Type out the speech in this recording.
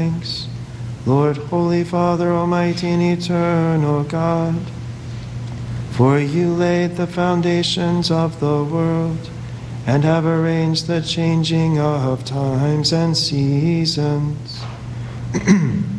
thanks. Lord, Holy Father, Almighty and eternal God, for you laid the foundations of the world and have arranged the changing of times and seasons.